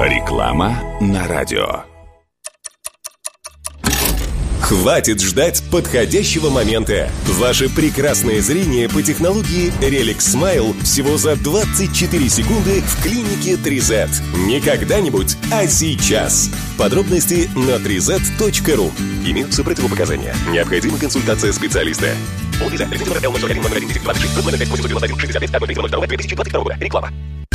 Реклама на радио. Хватит ждать подходящего момента. Ваше прекрасное зрение по технологии Relic Smile всего за 24 секунды в клинике 3Z. Не когда-нибудь, а сейчас. Подробности на 3z.ru. Имеются противопоказания. Необходима консультация специалиста. Реклама.